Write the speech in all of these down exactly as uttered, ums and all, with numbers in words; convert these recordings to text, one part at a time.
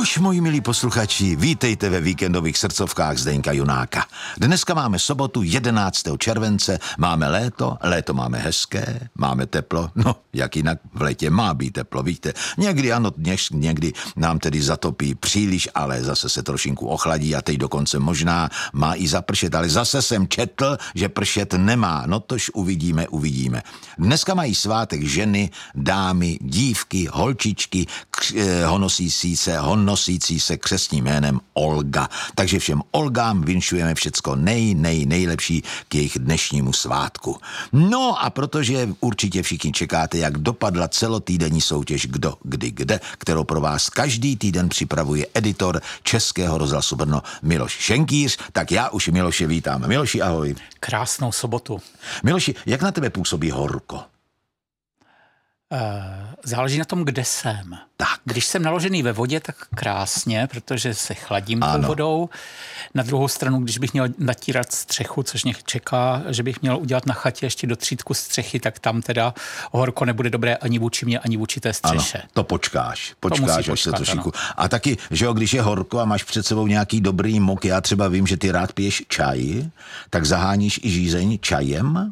Nuž, moji milí posluchači, vítejte ve víkendových srdcovkách Zdeňka Junáka. Dneska máme sobotu jedenáctého července, máme léto, léto máme hezké, máme teplo, no jak jinak v létě má být teplo, víte. Někdy ano, dnes, někdy nám tedy zatopí příliš, ale zase se trošinku ochladí a teď dokonce možná má i zapršet, ale zase jsem četl, že pršet nemá, no tož uvidíme, uvidíme. Dneska mají svátek ženy, dámy, dívky, holčičky, kř, eh, honosící se, honosící se křestním jménem Olga. Takže všem Olgám vinšujeme všecko nej, nej, nejlepší k jejich dnešnímu svátku. No a protože určitě všichni čekáte, jak dopadla celotýdenní soutěž Kdo, kdy, kde, kterou pro vás každý týden připravuje editor Českého rozhlasu Brno Miloš Šenkýř, tak já už Miloše vítám. Miloši, ahoj. Krásnou sobotu. Miloši, jak na tebe působí horko? Uh, záleží na tom, kde jsem. Tak. Když jsem naložený ve vodě, tak krásně, protože se chladím tou vodou. Na druhou stranu, když bych měl natírat střechu, což mě čeká, že bych měl udělat na chatě ještě do třítku střechy, tak tam teda horko nebude dobré ani vůči mě, ani vůči té střeše. Ano, to počkáš. Počkáš, až počkat, se trošku. Ano. A taky, že jo, když je horko a máš před sebou nějaký dobrý mok, já třeba vím, že ty rád piješ čaj, tak zaháníš i žízeň čajem?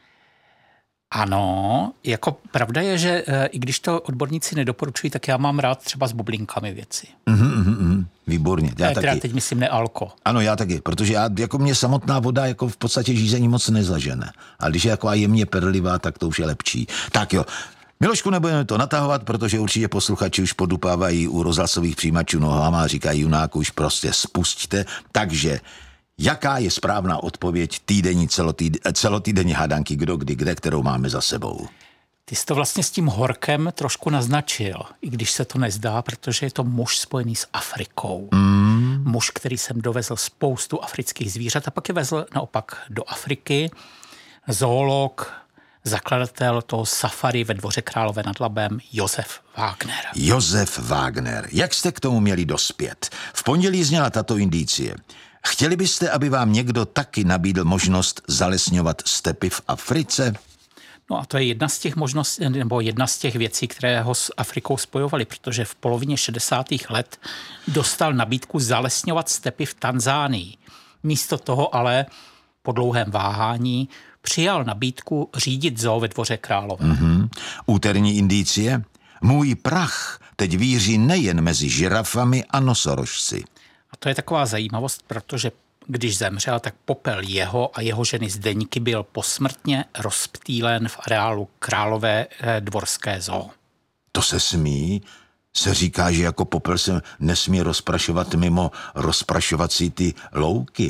Ano, jako pravda je, že e, i když to odborníci nedoporučují, tak já mám rád třeba s bublinkami věci. Mhm, mhm, mhm. Výborně. Já e, taky. Teda teď myslím nealko. Ano, já taky, protože já, jako mě samotná voda jako v podstatě žízení moc nezažene. A když je jako jemně perlivá, tak to už je lepší. Tak jo. Milošku, nebudeme to natahovat, protože určitě posluchači už podupávají u rozhlasových přijímačů nohama a říkají, Junáku, už prostě spusťte. Takže jaká je správná odpověď týdenní, celotýd, celotýdenní hádanky Kdo, kdy, kde, kterou máme za sebou? Ty jsi to vlastně s tím horkem trošku naznačil, i když se to nezdá, protože je to muž spojený s Afrikou. Mm. Muž, který sem dovezl spoustu afrických zvířat a pak je vezl naopak do Afriky. Zoolog, zakladatel toho safari ve Dvoře Králové nad Labem, Josef Wagner. Josef Wagner. Jak jste k tomu měli dospět? V pondělí zněla tato indicie. Chtěli byste, aby vám někdo taky nabídl možnost zalesňovat stepy v Africe? No a to je jedna z těch možností, nebo jedna z těch věcí, které ho s Afrikou spojovaly, protože v polovině šedesátých let dostal nabídku zalesňovat stepy v Tanzánii. Místo toho ale po dlouhém váhání přijal nabídku řídit zoo ve Dvoře Králové. Mm-hmm. Úterní indicie? Můj prach teď víří nejen mezi žirafami a nosorožci. A to je taková zajímavost, protože když zemřel, tak popel jeho a jeho ženy Zdeňky byl posmrtně rozptýlen v areálu Králové dvorské zoo. To se smí? Se říká, že jako popel se nesmí rozprašovat mimo rozprašovací ty louky.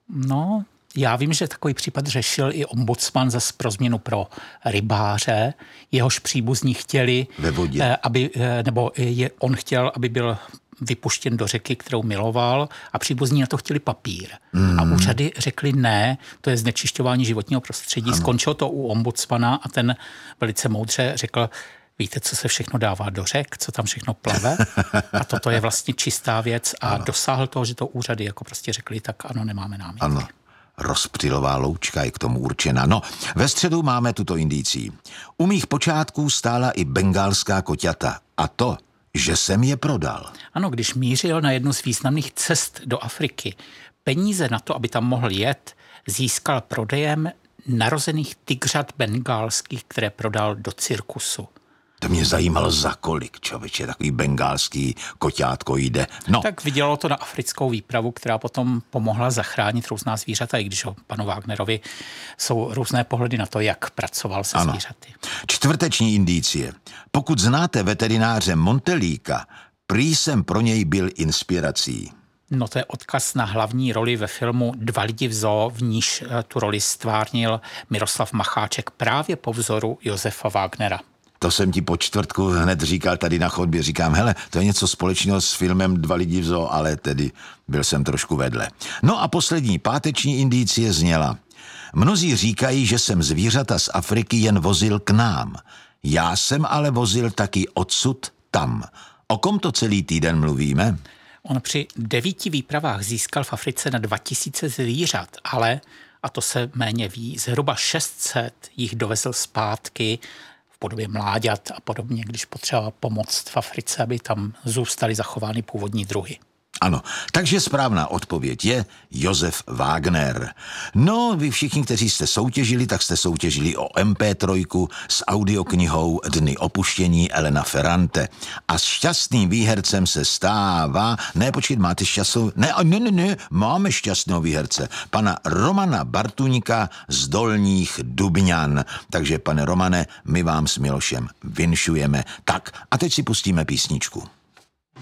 No, já vím, že takový případ řešil i ombudsman zas pro změnu pro rybáře. Jehož příbuzní chtěli, ve vodě. Aby, nebo je, on chtěl, aby byl vypuštěn do řeky, kterou miloval, a příbuzní na to chtěli papír. Mm. A úřady řekli ne, to je znečišťování životního prostředí. Ano. Skončilo to u ombudsmana a ten velice moudře řekl, víte, co se všechno dává do řek, co tam všechno plave? A toto je vlastně čistá věc a ano. Dosáhl toho, že to úřady jako prostě řekli, tak ano, nemáme námitky. Ano. Rozptylová loučka je k tomu určena. No, ve středu máme tuto indicii. U mých počátků stála i bengálská koťata. A to, že jsem je prodal. Ano, když mířil na jednu z významných cest do Afriky, peníze na to, aby tam mohl jet, získal prodejem narozených tygřat bengálských, které prodal do cirkusu. To mě zajímalo, za kolik, člověče, takový bengálský koťátko jde. No. Tak vydělalo to na africkou výpravu, která potom pomohla zachránit různá zvířata, i když o panu Wagnerovi jsou různé pohledy na to, jak pracoval se ano. zvířaty. Čtvrteční indicie. Pokud znáte veterináře Montelíka, prý jsem pro něj byl inspirací. No to je odkaz na hlavní roli ve filmu Dva lidi v zoo, v níž tu roli stvárnil Miroslav Macháček právě po vzoru Josefa Wagnera. To jsem ti po čtvrtku hned říkal tady na chodbě. Říkám, hele, to je něco společného s filmem Dva lidi v zoo, ale tedy byl jsem trošku vedle. No a poslední páteční indicie zněla. Mnozí říkají, že jsem zvířata z Afriky jen vozil k nám. Já jsem ale vozil taky odsud tam. O kom to celý týden mluvíme? On při devíti výpravách získal v Africe na dva tisíce zvířat, ale, a to se méně ví, zhruba šest set jich dovezl zpátky v podobě mláďat a podobně, když potřeba pomoct v Africe, aby tam zůstaly zachovány původní druhy. Ano, takže správná odpověď je Josef Wagner. No, vy všichni, kteří jste soutěžili, tak jste soutěžili o em pé tři s audioknihou Dny opuštění Elena Ferrante. A šťastným výhercem se stává... Ne, počkejte, máte šťastnou... Ne, ne, ne, ne, máme šťastného výherce. Pana Romana Bartuňka z Dolních Dubňan. Takže, pane Romane, my vám s Milošem vinšujeme. Tak, a teď si pustíme písničku.